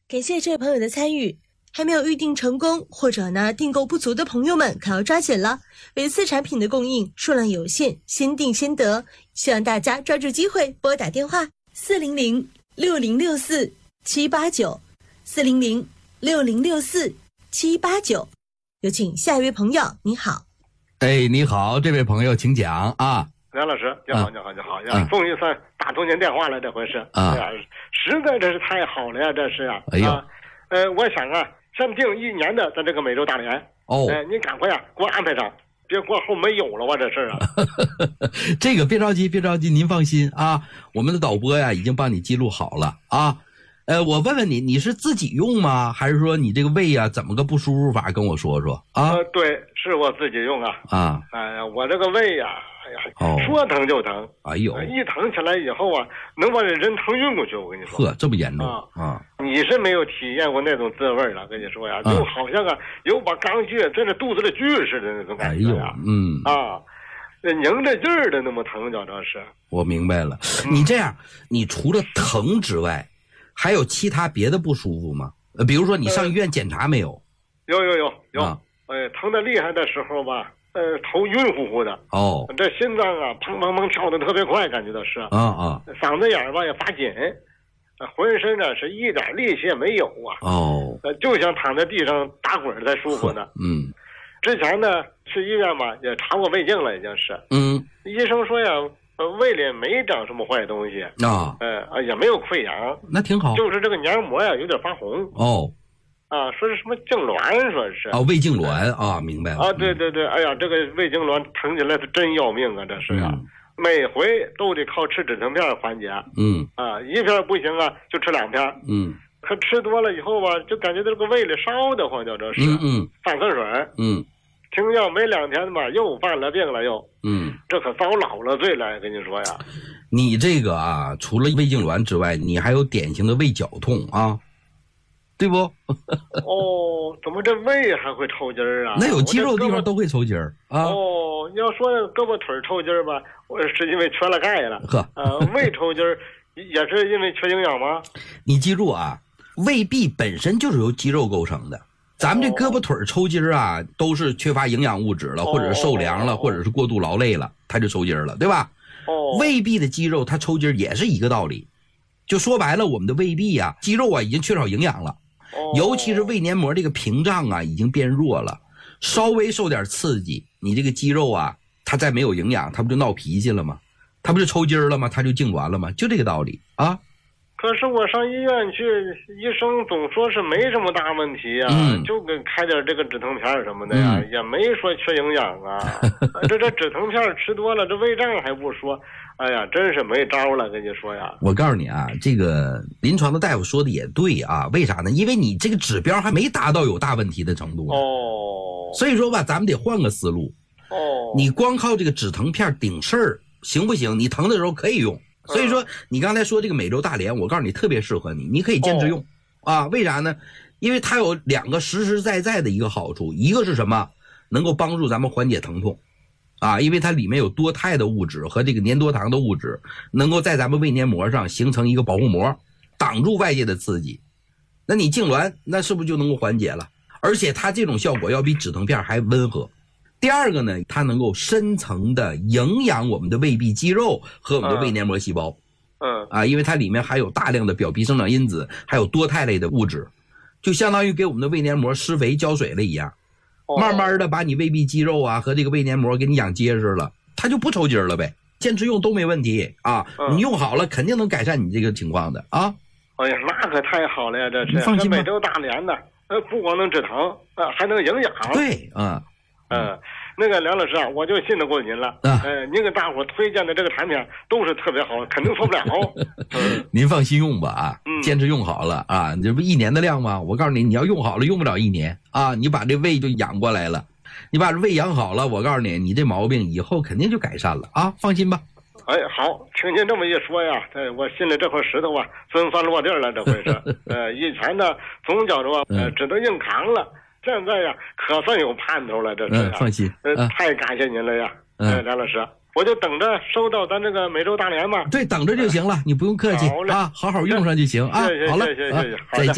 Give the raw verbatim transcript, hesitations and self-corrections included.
感谢这位朋友的参与。还没有预定成功或者呢订购不足的朋友们可要抓紧了，每次产品的供应数量有限，先订先得，希望大家抓住机会拨打电话四零零六零六四七八九 四零零六零六四七八九。有请下一位朋友。你好。 哎，你好，这位朋友请讲啊。 梁老师，你好，你好，你好呀！终于算打通您电话了，这回是啊，实在真是太好了呀，这是啊。 哎呦， 啊、呃，我想啊，限定一年的咱这个美洲大连哦， 哎、呃，您赶快呀、啊，给我安排上，别过后没有了吧，这事啊。 这个别着急，别着急，您放心啊，我们的导播呀已经帮你记录好了啊。呃，我问问你，你是自己用吗？还是说你这个胃呀怎么个不舒服法？跟我说说啊。 呃，对，是我自己用啊。 啊， 哎呀，我这个胃呀、啊。哎呀， 哦、 说疼就疼， 哎呦， 一疼起来以后啊，能把这人疼晕过去。我跟你说， 呵，这么严重啊啊！ 你是没有体验过那种滋味了，跟你说呀， 啊、 就好像啊，有把钢锯在这肚子里锯似的那种感觉呀、 哎呦，嗯啊，拧着劲儿的那么疼，叫这是。 我明白了，你这样，你除了疼之外，还有其他别的不舒服吗？呃，比如说你上医院检查没有？ 呃、有有有有， 啊、 哎，疼得厉害的时候吧。呃，头晕乎乎的哦， 这心脏啊，砰砰砰跳得特别快，感觉到是啊啊， 嗓子眼吧也发紧，浑身呢是一点力气也没有啊。 哦， 呃，就想躺在地上打滚才舒服呢。 嗯， 之前呢去医院嘛也查过胃镜了，已经是。嗯，医生说呀，呃，胃里没长什么坏东西啊，呃，也没有溃疡， 那挺好。 就是这个黏膜呀有点发红。 哦。 啊，说是什么痉挛，说是啊，胃痉挛啊，明白了啊，对对对，哎呀，这个胃痉挛疼起来是真要命啊，这是啊， 嗯、 每回都得靠吃止疼片缓解， 嗯， 啊，一片不行啊，就吃两片， 嗯， 可吃多了以后吧，就感觉这个胃里烧得慌，叫这是， 嗯嗯， 犯口水， 嗯， 停药没两天吧，又犯了病了又， 嗯， 这可遭老了罪了，跟你说呀， 你这个啊，除了胃痉挛之外，你还有典型的胃绞痛啊。对不？ 哦，怎么这胃还会抽筋儿啊？ 那有肌肉的地方都会抽筋儿啊。 哦，要说胳膊腿抽筋儿吧，我是因为缺了钙了。 呵， 呃，胃抽筋儿也是因为缺营养吗？ 你记住啊，胃壁本身就是由肌肉构成的。咱们这胳膊腿抽筋儿啊，都是缺乏营养物质了，或者是受凉了，或者是过度劳累了，它就抽筋儿了，对吧？ 哦， 胃壁的肌肉它抽筋儿也是一个道理。就说白了，我们的胃壁啊，肌肉啊已经缺少营养了。尤其是胃黏膜这个屏障啊已经变弱了，稍微受点刺激，你这个肌肉啊它再没有营养，它不就闹脾气了吗？它不就抽筋了吗？它就痉挛了吗？就这个道理啊。 可是我上医院去，医生总说是没什么大问题呀、啊嗯，就给开点这个止疼片什么的呀，嗯、也没说缺营养啊。这这止疼片吃多了，这胃胀还不说，哎呀，真是没招了，跟你说呀。 我告诉你啊，这个临床的大夫说的也对啊，为啥呢？因为你这个指标还没达到有大问题的程度哦。 所以说吧，咱们得换个思路。 哦。你光靠这个止疼片顶事儿行不行？你疼的时候可以用。所以说，你刚才说这个美洲大连，我告诉你特别适合你，你可以坚持用、哦、啊。为啥呢？因为它有两个实实在在的一个好处，一个是什么？能够帮助咱们缓解疼痛啊，因为它里面有多肽的物质和这个粘多糖的物质，能够在咱们胃黏膜上形成一个保护膜，挡住外界的刺激。那你痉挛，那是不是就能够缓解了？而且它这种效果要比止疼片还温和。第二个呢，它能够深层的营养我们的胃壁肌肉和我们的胃黏膜细胞。 嗯啊，因为它里面含有大量的表皮生长因子，还有多肽类的物质，就相当于给我们的胃黏膜施肥浇水了一样，慢慢的把你胃壁肌肉啊和这个胃黏膜给你养结实了，它就不抽筋了呗。坚持用都没问题啊，你用好了肯定能改善你这个情况的啊。 哎呀，那可太好了呀，这是。 放心吧， 美洲大连的，呃，不光能止疼，呃，还能营养。 对啊。 嗯，那个梁老师啊，我就信得过您了。啊，呃，您给大伙推荐的这个产品都是特别好，肯定错不了。 嗯、您放心用吧啊，嗯、坚持用好了啊，这不一年的量吗？我告诉你，你要用好了，用不了一年啊，你把这胃就养过来了，你把这胃养好了，我告诉你，你这毛病以后肯定就改善了啊，放心吧。 哎，好，听您这么一说呀，哎，我心里这块石头啊，真算落地了，这回是。呃，以前呢，总觉着呃，只能硬扛了。现在呀，可算有盼头了，这是、啊嗯。放心， 呃、嗯，太感谢您了呀，嗯、呃，梁老师，我就等着收到咱这个美洲大连嘛。 对，等着就行了，你不用客气啊，好好用上就行啊。 谢谢， 好了， 谢谢，谢谢， 再见。